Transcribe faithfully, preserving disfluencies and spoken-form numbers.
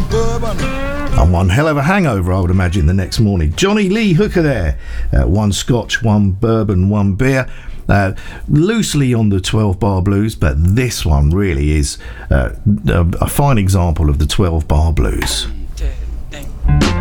bourbon. And one hell of a hangover, I would imagine, the next morning. Johnny Lee Hooker there. Uh, one scotch, one bourbon, one beer. Uh, loosely on the twelve bar blues, but this one really is uh, a, a fine example of the twelve bar blues.